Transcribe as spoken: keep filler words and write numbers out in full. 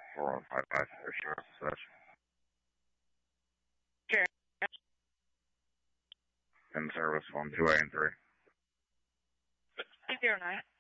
four one five five, Sheriff Dispatch. Okay. In service, one two eight and three. eight zero nine.